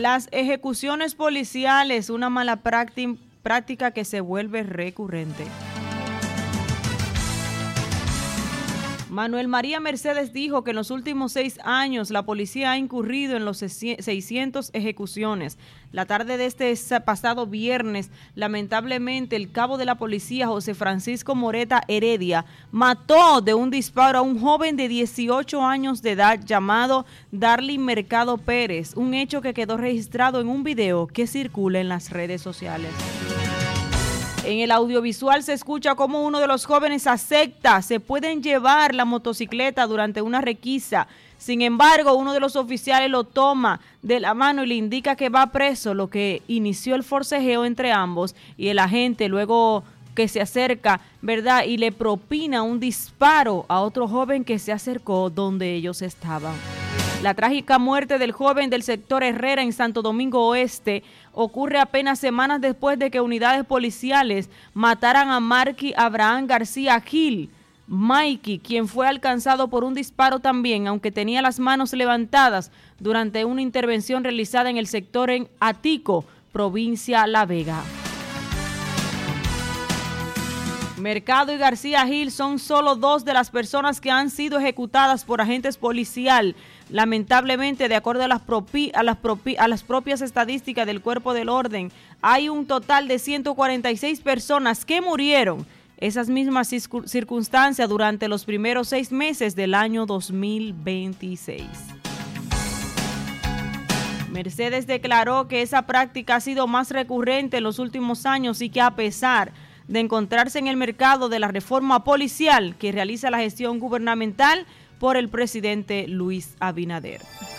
Las ejecuciones policiales, una mala práctica que se vuelve recurrente. Manuel María Mercedes dijo que en los últimos 6 años la policía ha incurrido en los 600 ejecuciones. La tarde de este pasado viernes, lamentablemente, el cabo de la policía, José Francisco Moreta Heredia, mató de un disparo a un joven de 18 años de edad llamado Darlin Mercado Pérez, un hecho que quedó registrado en un video que circula en las redes sociales. En el audiovisual se escucha cómo uno de los jóvenes acepta se pueden llevar la motocicleta durante una requisa. Sin embargo, uno de los oficiales lo toma de la mano y le indica que va preso, lo que inició el forcejeo entre ambos y el agente luego que se acerca, ¿verdad? Y le propina un disparo a otro joven que se acercó donde ellos estaban. La trágica muerte del joven del sector Herrera en Santo Domingo Oeste ocurre apenas semanas después de que unidades policiales mataran a Marky Abraham García Gil, Mikey, quien fue alcanzado por un disparo también, aunque tenía las manos levantadas durante una intervención realizada en el sector en Atico, provincia La Vega. Mercado y García Gil son solo 2 de las personas que han sido ejecutadas por agentes policiales. Lamentablemente, de acuerdo a las propias estadísticas del Cuerpo del Orden, hay un total de 146 personas que murieron. Esas mismas circunstancias durante los primeros 6 meses del año 2026. Mercedes declaró que esa práctica ha sido más recurrente en los últimos años y que a pesar de encontrarse en el mercado de la reforma policial que realiza la gestión gubernamental por el presidente Luis Abinader.